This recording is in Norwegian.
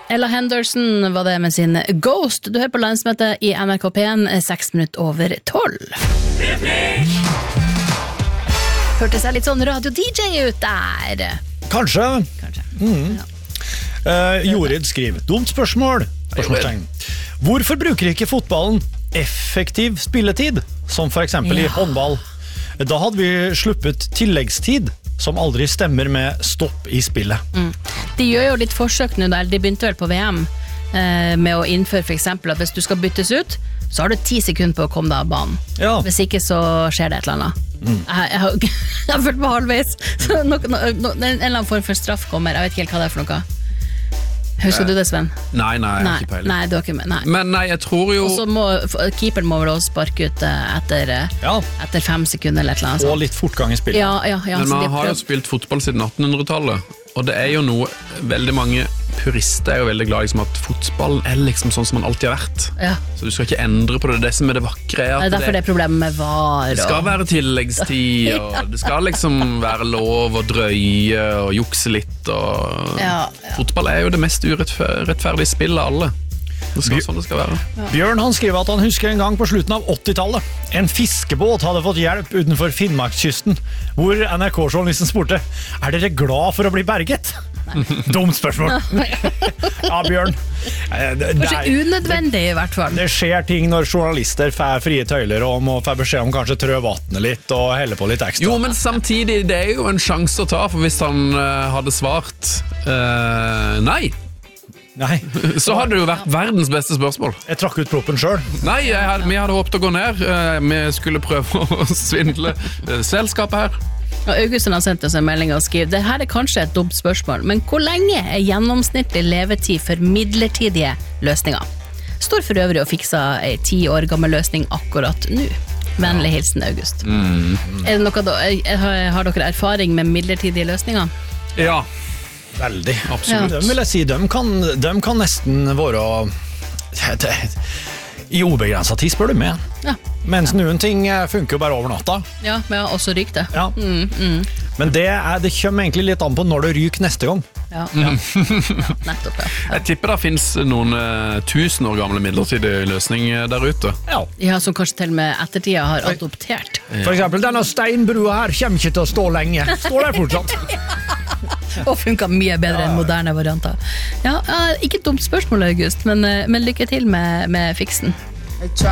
Ella Henderson var det med sin Ghost. Du hører på landsmøtet i NRK P1 6:12. Hørte seg litt sånn radio-DJ ut der. Kanskje. Ja. Jorid skriver, dumt spørsmål. Hvorfor bruker ikke fotballen effektiv spilletid, som for eksempel i håndball? Da hadde vi sluppet tilleggstid, som aldri stemmer med stopp i spillet. De gjør jo litt forsøk nå, de begynte vel på VM med å innføre for eksempel at hvis du skal byttes ut, så har du 10 sekunder på å komme deg av banen. Ja. Hvis ikke så skjer det et eller annet. Jeg har følt meg halvveis. Så en eller annen form for straff kommer. Jeg vet ikke helt hva det for noe. Husker du det, Sven? Nei, ikke peiling. Nei, du har ikke med. Nei. Men nei, jeg tror jo... Og så keeperen må vel også sparke ut etter 5 sekunder eller et eller annet. Og litt fortgang i spillet. Ja, men man har jo spilt fotball siden 1800-tallet, og det er jo noe veldig mange purister er jo veldig glad liksom, at fotball er liksom sånn som man alltid har vært. Ja. Så du skal ikke endre på det. Det som er det vakre er at det er derfor det er problemet med VAR. Det skal være tilleggstid, og det skal liksom være lov å drøye og jukse litt. Og fotball er jo det mest urettferdige spillet av alle. Det skal sånn det skal være. Bjørn han skriver at han husker en gang på slutten av 80-tallet. En fiskebåt hadde fått hjelp utenfor Finnmarkskysten, hvor NRK-journalisten spurte, er dere glad for å bli berget? Dumt spørsmål. Ja, Bjørn. Kanskje unødvendig i hvert fall. Det skjer ting når journalister får frie tøyler og må få beskjed om kanskje trø vattnet litt og helle på litt ekstra. Jo, men samtidig, det er jo en sjanse å ta, for hvis han hadde svart nei, så hadde det jo vært verdens beste spørsmål. Jeg trakk ut proppen selv. Nei, vi hadde håpet å gå ned. Vi skulle prøve å svindle selskapet her. Og Augustin har sendt oss en melding og skriver, det her er kanskje et dumt spørsmål, men hvor lenge er gjennomsnittlig levetid for midlertidige løsninger? Står for øvrig og fikser en 10 år gammel løsning akkurat nå. Vennlig hilsen, August. Er det noe har dere erfaring med midlertidige løsninger? Ja. Veldig. Absolutt. De vil jeg si, de kan nesten være i ubegrenset tid, spør du med. Ja. Mens noen ting funker jo bare over natta. Ja, og så ryker det. Ja. Men det kommer egentlig litt an på når det ryker neste gang. Ja, nettopp, Jeg tipper det finnes noen 1000 år gamle midlertidige løsninger der ute. Ja, som kanskje til og med ettertida har adoptert. For eksempel, denne steinbrua her kommer ikke til å stå lenge. Står der fortsatt. Og funker mye bedre enn moderne varianter. Ja, ikke et dumt spørsmål, August, men lykke til med fiksen.